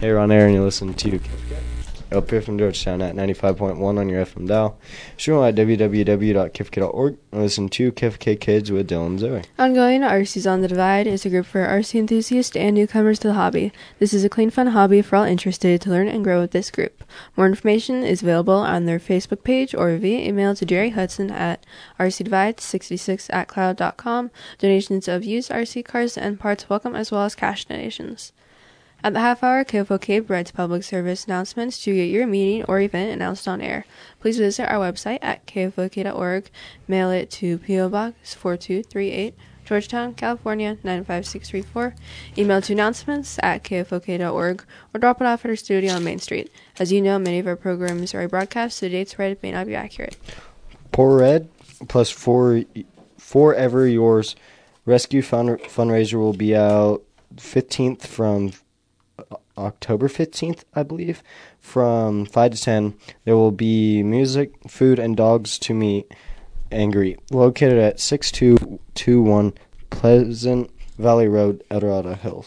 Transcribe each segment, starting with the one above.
Hey, Ron Aaron, you listen to up here from Georgetown at 95.1 on your FM dial. Stream at www.kifk.org and listen to KFK Kids with Dylan and Zoe. Ongoing, RC's On the Divide is a group for RC enthusiasts and newcomers to the hobby. This is a clean, fun hobby for all interested to learn and grow with this group. More information is available on their Facebook page or via email to Jerry Hudson at rcdivide66@cloud.com. Donations of used RC cars and parts welcome, as well as cash donations. At the half hour, KFOK provides public service announcements to get your meeting or event announced on air. Please visit our website at kfok.org, mail it to P.O. Box 4238, Georgetown, California 95634, email to announcements at kfok.org, or drop it off at our studio on Main Street. As you know, many of our programs are rebroadcast, so the dates read may not be accurate. Pour Red plus Forever Yours Rescue fundraiser will be out 15th from October 15th, I believe, from 5 to 10. There will be music, food, and dogs to meet and greet. Located at 6221 Pleasant Valley Road, El Dorado Hills.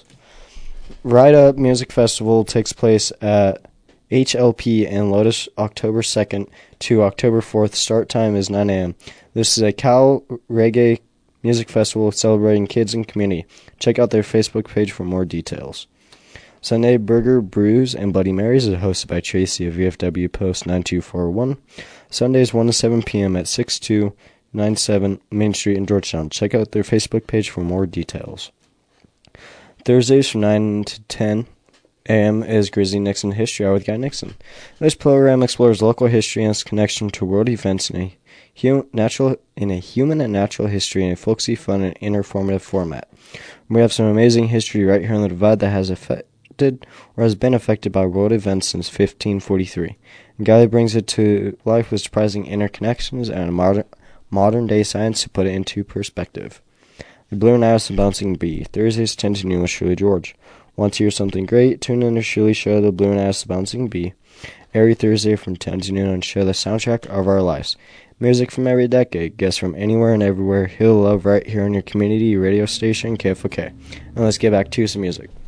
Ride Up Music Festival takes place at HLP and Lotus October 2nd to October 4th. Start time is 9 a.m. This is a Cal Reggae Music Festival celebrating kids and community. Check out their Facebook page for more details. Sunday Burger, Brews, and Bloody Marys is hosted by Tracy of VFW Post 9241. Sundays 1 to 7 p.m. at 6297 Main Street in Georgetown. Check out their Facebook page for more details. Thursdays from 9 to 10 a.m. is Grizzly Nixon History Hour with Guy Nixon. This program explores local history and its connection to world events in a human and natural history in a folksy, fun, and informative format. We have some amazing history right here on the Divide that has or has been affected by world events since 1543. Guy brings it to life with surprising interconnections and modern-day science to put it into perspective. The Blue and Iris and Bouncing Bee, Thursdays 10 to noon with Shirley George. Want to hear something great? Tune in to Shirley's show, The Blue and Iris and Bouncing Bee, every Thursday from 10 to noon and share the soundtrack of our lives. Music from every decade, guests from anywhere and everywhere, he'll love right here on your community radio station, KFOK. And let's get back to some music.